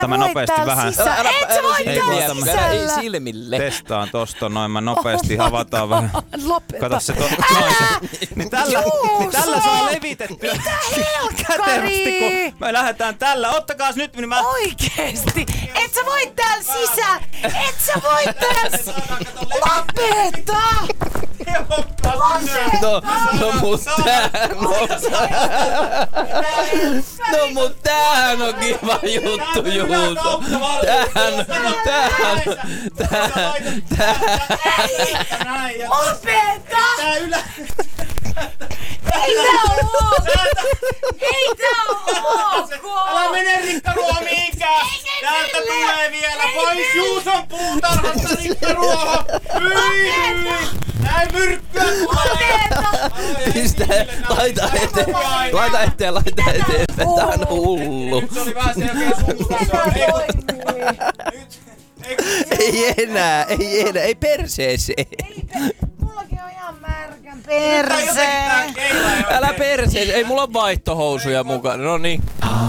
mä nopeasti vähän. Et sä voi täällä sisällä. Ei silmille. Testaan tosta noin, mä nopeasti havataan vähän. Lopeta. Kato se niin tällä saa levitettyä. Mitä helkkari? Kätevästi, kun me lähdetään tällä. Ottakaas nyt, niin mä... Oikeesti. Et sä voi täällä sisään. Et sä voi täällä Lopeta. No mut tämähän on kiva juttu, Juuso. Tämähän. Lopeta. Ei tää oo ok. Ei tää oo ok. Älä mene Rikkaruoho mihinkään. Täältä tulee vielä pois Juuson puutarhasta Rikkaruoho. Hyi. Näin myrkkyä tulee. Pistä, laita eteen. Tää on hullu. Nyt se oli vähän selkeä suuntaan. Ei enää, ei perseeseen. Mullakin on ihan märkän perse. Älä perseeseen, ei mulla on vaihtohousuja mukana, no niin.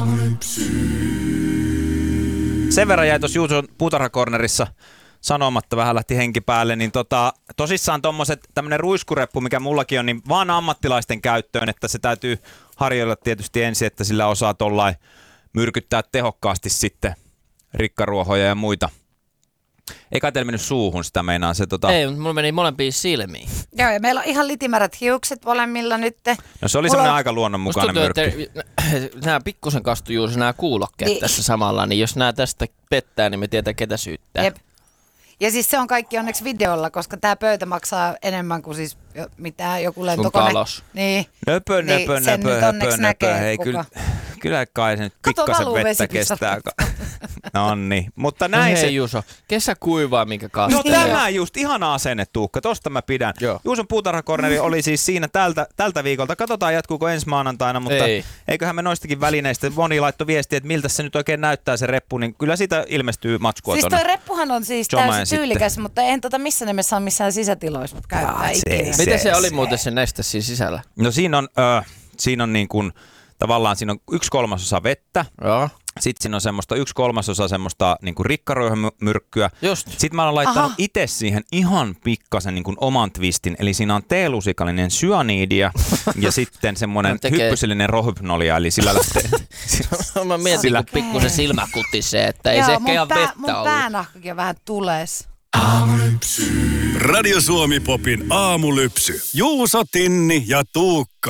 Sen verran jäi tuossa Juuson puutarhakornerissa sanomatta, vähän lähti henki päälle, niin tosissaan tämmönen ruiskureppu, mikä mullakin on, niin vaan ammattilaisten käyttöön, että se täytyy harjoilla tietysti ensin, että sillä osaa tollain myrkyttää tehokkaasti sitten rikkaruohoja ja muita. Ei kai teillä mennyt suuhun sitä meinaa se Ei, mutta mulla meni molempiin silmiin. Joo, ja meillä on ihan litimärät hiukset molemmilla nyt. No se oli semmoinen aika luonnonmukainen myrkky. Nämä pikkusen kastui juuri nämä kuulokkeet niin tässä samalla, niin jos nämä tästä pettää, niin me tiedetään ketä syyttää. Jep. Ja siis se on kaikki onneksi videolla, koska tää pöytä maksaa enemmän kuin siis mitään joku lentokone. Sun kalos. Niin. Nöpö. Hei, kyllä kai se nyt pikkasen vettä kestää. Nonni, mutta näin hei Juuso, kesä kuivaa minkä kastelee. No tämä just, ihana asenne Tuukka, tosta mä pidän. Joo. Juuson puutarhakorneri oli siis siinä tältä viikolta. Katsotaan jatkuuko ensi maanantaina, mutta eiköhän me noistakin välineistä. Moni laittoi viestiä, että miltä se nyt oikein näyttää se reppu, niin kyllä siitä ilmestyy matskua siis tonne. Siis toi reppuhan on siis täysin tyylikäs, mutta en missä nimessä on missään sisätiloissa käyttää ikinä. Miten se oli muuten se neste siinä sisällä? No siinä on niin kuin, tavallaan siinä on 1/3 vettä. Joo. Sitten siinä on semmoista 1/3 semmoista niinku rikkaruohomyrkkyä. Just. Sitten mä oon laittanut itse siihen ihan pikkasen niinku oman twistin. Eli siinä on teelusikallinen syaniidia ja sitten semmoinen hyppysellinen rohypnolia. Eli sillä lähtee... Mä mietin, kun pikkusen silmä kutisee, että ei se ehkä ihan vettä mun ollut. päänahkakin on vähän tules. Aamulypsy. Radio Suomi Popin aamulypsy. Juuso, Tinni ja Tuukka.